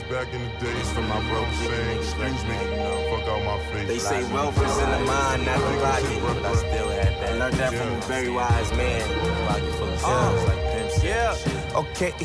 back in the days from my broke saying, excuse me, fuck out my face. They say wealth is in the mind, not the pocket. But I still had that. I learned that from a very wise man. Pocket full of shells like pimps. Yeah. Okay,